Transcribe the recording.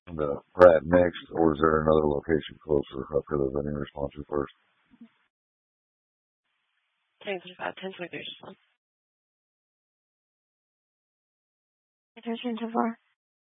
the Pratt next, or is there another location closer I could have been in response to first? 10:25, 10:23 just one. 13 so far.